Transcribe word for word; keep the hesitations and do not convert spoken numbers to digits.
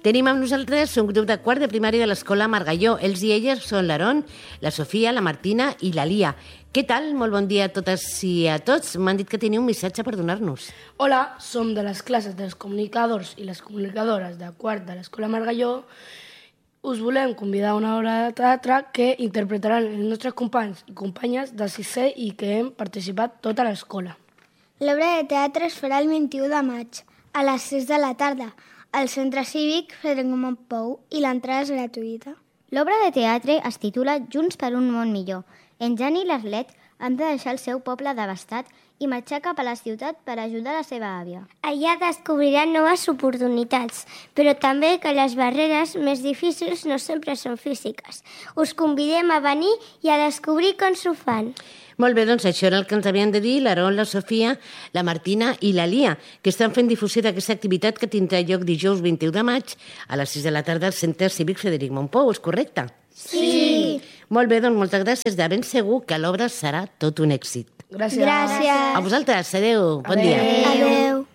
Tenim amb nosaltres un grup de quart de primària de l'escola Margalló. Ells i elles són l'Aaron, la Sofia, la Martina i la Lia. Què tal? Molt bon dia a totes i a tots. M'han dit que teniu un missatge per donar-nos. Hola, som de les classes dels comunicadors i les comunicadores de quart de l'escola Margalló. Us volem convidar a una obra de teatre que interpretaran els nostres companys i companyes de sisè i que hem participat tota l'escola. L'obra de teatre es farà el vint-i-u de maig, a les sis de la tarda, al Centre Cívic Frederic Mompou, i l'entrada és gratuïta. L'obra de teatre es titula Junts per un món millor. En Jan i l'Arlet han de deixar el seu poble devastat i marxar cap a la ciutat per ajudar la seva àvia. Allà descobriran noves oportunitats, però també que les barreres més difícils no sempre són físiques. Us convidem a venir i a descobrir com s'ho fan. Molt bé, doncs això era el que ens havien de dir l'Aaron, la Sofia, la Martina i la Lia, que estan fent difusió d'aquesta activitat que tindrà lloc dijous vint-i-u de maig a les sis de la tarda al Centre Cívic Frederic Mompou. És correcte? Sí! Molt bé, doncs moltes gràcies. De ben segur que l'obra serà tot un èxit. Gràcies. Gràcies. A vosaltres, adeu. Bon dia. Adeu.